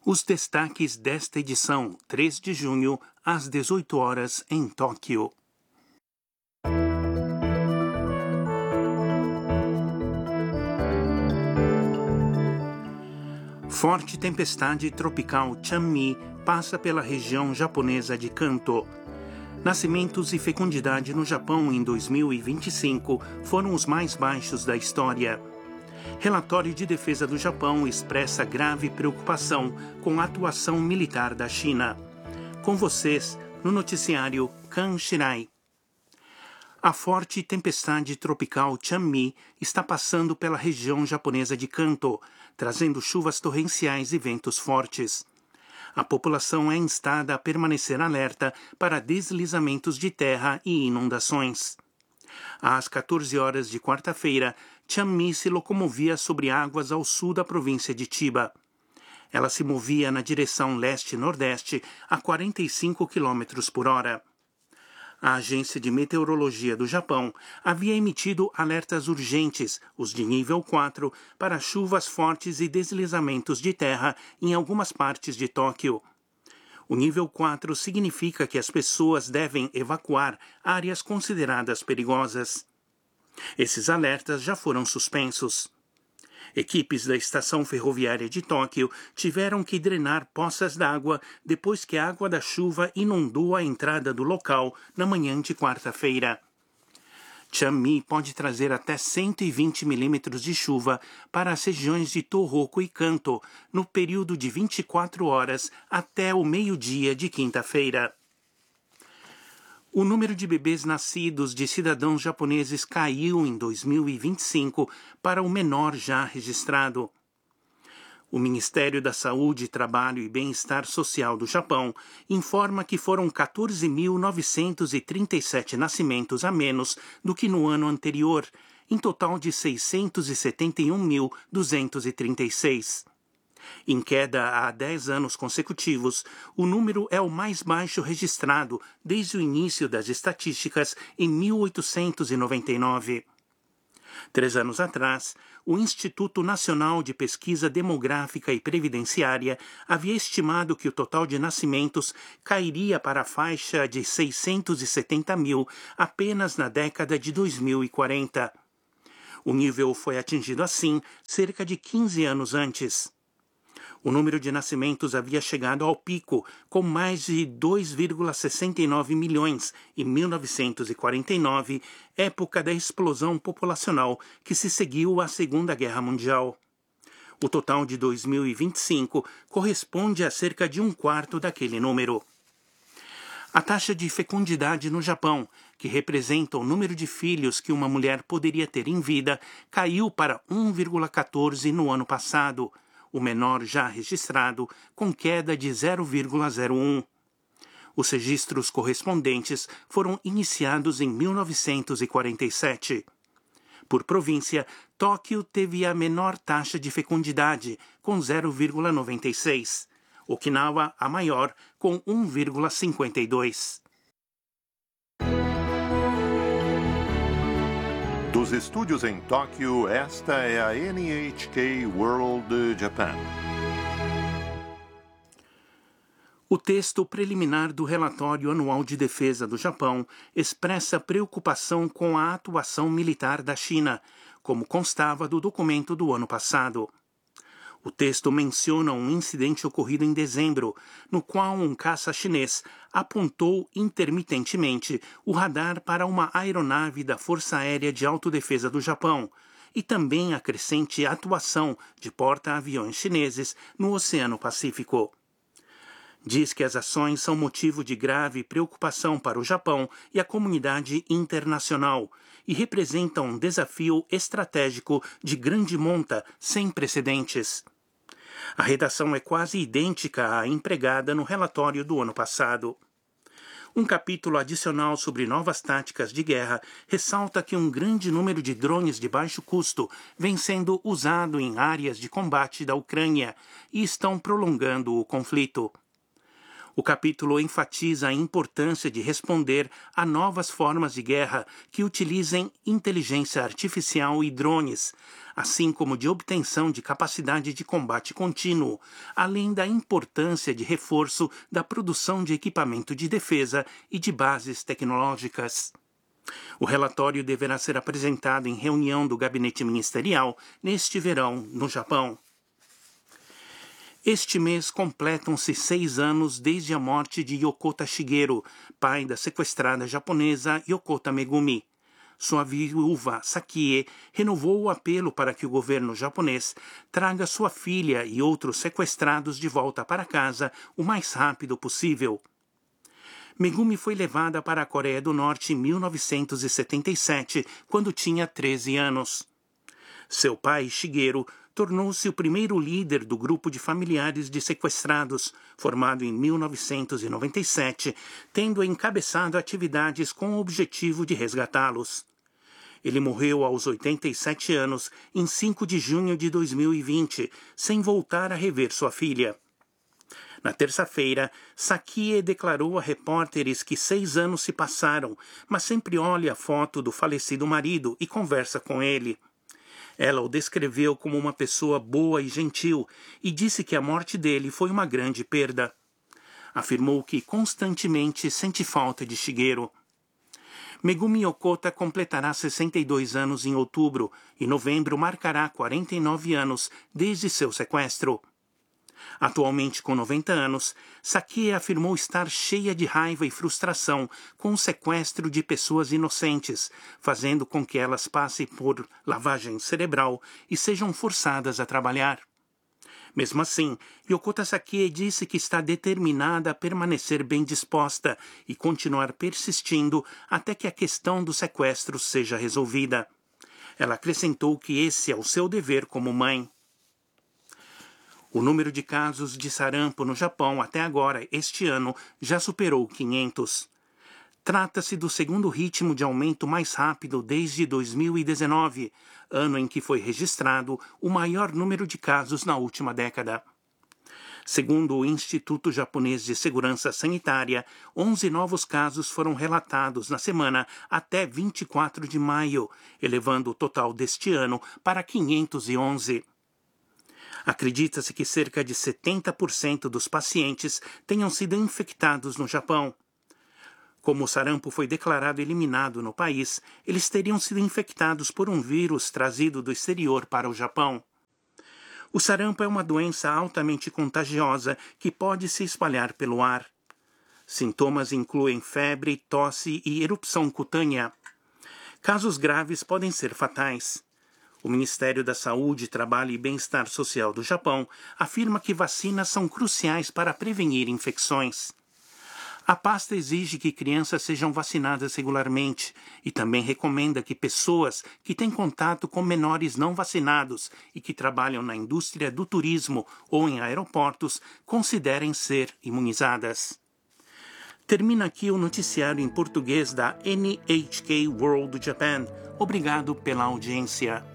Os destaques desta edição, 3 de junho, às 18 horas, em Tóquio. Forte tempestade tropical Chunmi passa pela região japonesa de Kanto. Nascimentos e fecundidade no Japão em 2025 foram os mais baixos da história. Relatório de Defesa do Japão expressa grave preocupação com a atuação militar da China. Com vocês, no noticiário Kan Shirai. A forte tempestade tropical Chunmi está passando pela região japonesa de Kanto, trazendo chuvas torrenciais e ventos fortes. A população é instada a permanecer alerta para deslizamentos de terra e inundações. Às 14 horas de quarta-feira, Chunmi se locomovia sobre águas ao sul da província de Chiba. Ela se movia na direção leste-nordeste a 45 km por hora. A Agência de Meteorologia do Japão havia emitido alertas urgentes, os de nível 4, para chuvas fortes e deslizamentos de terra em algumas partes de Tóquio. O nível 4 significa que as pessoas devem evacuar áreas consideradas perigosas. Esses alertas já foram suspensos. Equipes da estação ferroviária de Tóquio tiveram que drenar poças d'água depois que a água da chuva inundou a entrada do local na manhã de quarta-feira. Chunmi pode trazer até 120 milímetros de chuva para as regiões de Tohoku e Kanto no período de 24 horas até o meio-dia de quinta-feira. O número de bebês nascidos de cidadãos japoneses caiu em 2025 para o menor já registrado. O Ministério da Saúde, Trabalho e Bem-Estar Social do Japão informa que foram 14.937 nascimentos a menos do que no ano anterior, em total de 671.236. Em queda há 10 anos consecutivos, o número é o mais baixo registrado desde o início das estatísticas em 1899. 3 anos atrás, o Instituto Nacional de Pesquisa Demográfica e Previdenciária havia estimado que o total de nascimentos cairia para a faixa de 670 mil apenas na década de 2040. O nível foi atingido assim cerca de 15 anos antes. O número de nascimentos havia chegado ao pico, com mais de 2,69 milhões em 1949, época da explosão populacional que se seguiu à Segunda Guerra Mundial. O total de 2025 corresponde a cerca de um quarto daquele número. A taxa de fecundidade no Japão, que representa o número de filhos que uma mulher poderia ter em vida, caiu para 1,14 no ano passado, o menor já registrado, com queda de 0,01. Os registros correspondentes foram iniciados em 1947. Por província, Tóquio teve a menor taxa de fecundidade, com 0,96. Okinawa, a maior, com 1,52. Dos estúdios em Tóquio, esta é a NHK World Japan. O texto preliminar do Relatório Anual de Defesa do Japão expressa preocupação com a atuação militar da China, como constava do documento do ano passado. O texto menciona um incidente ocorrido em dezembro, no qual um caça chinês apontou intermitentemente o radar para uma aeronave da Força Aérea de Autodefesa do Japão e também a crescente atuação de porta-aviões chineses no Oceano Pacífico. Diz que as ações são motivo de grave preocupação para o Japão e a comunidade internacional e representam um desafio estratégico de grande monta sem precedentes. A redação é quase idêntica à empregada no relatório do ano passado. Um capítulo adicional sobre novas táticas de guerra ressalta que um grande número de drones de baixo custo vem sendo usado em áreas de combate da Ucrânia e estão prolongando o conflito. O capítulo enfatiza a importância de responder a novas formas de guerra que utilizem inteligência artificial e drones, assim como de obtenção de capacidade de combate contínuo, além da importância de reforço da produção de equipamento de defesa e de bases tecnológicas. O relatório deverá ser apresentado em reunião do gabinete ministerial neste verão, no Japão. Este mês completam-se 6 anos desde a morte de Yokota Shigeru, pai da sequestrada japonesa Yokota Megumi. Sua viúva, Sakie, renovou o apelo para que o governo japonês traga sua filha e outros sequestrados de volta para casa o mais rápido possível. Megumi foi levada para a Coreia do Norte em 1977, quando tinha 13 anos. Seu pai, Shigeru, tornou-se o primeiro líder do grupo de familiares de sequestrados, formado em 1997, tendo encabeçado atividades com o objetivo de resgatá-los. Ele morreu aos 87 anos, em 5 de junho de 2020, sem voltar a rever sua filha. Na terça-feira, Sakie declarou a repórteres que 6 anos se passaram, mas sempre olha a foto do falecido marido e conversa com ele. Ela o descreveu como uma pessoa boa e gentil e disse que a morte dele foi uma grande perda. Afirmou que constantemente sente falta de Shigeru. Megumi Yokota completará 62 anos em outubro e novembro marcará 49 anos desde seu sequestro. Atualmente com 90 anos, Sakie afirmou estar cheia de raiva e frustração com o sequestro de pessoas inocentes, fazendo com que elas passem por lavagem cerebral e sejam forçadas a trabalhar. Mesmo assim, Yokota Sakie disse que está determinada a permanecer bem disposta e continuar persistindo até que a questão do sequestro seja resolvida. Ela acrescentou que esse é o seu dever como mãe. O número de casos de sarampo no Japão até agora, este ano, já superou 500. Trata-se do segundo ritmo de aumento mais rápido desde 2019, ano em que foi registrado o maior número de casos na última década. Segundo o Instituto Japonês de Segurança Sanitária, 11 novos casos foram relatados na semana até 24 de maio, elevando o total deste ano para 511. Acredita-se que cerca de 70% dos pacientes tenham sido infectados no Japão. Como o sarampo foi declarado eliminado no país, eles teriam sido infectados por um vírus trazido do exterior para o Japão. O sarampo é uma doença altamente contagiosa que pode se espalhar pelo ar. Sintomas incluem febre, tosse e erupção cutânea. Casos graves podem ser fatais. O Ministério da Saúde, Trabalho e Bem-Estar Social do Japão afirma que vacinas são cruciais para prevenir infecções. A pasta exige que crianças sejam vacinadas regularmente e também recomenda que pessoas que têm contato com menores não vacinados e que trabalham na indústria do turismo ou em aeroportos considerem ser imunizadas. Termina aqui o noticiário em português da NHK World Japan. Obrigado pela audiência.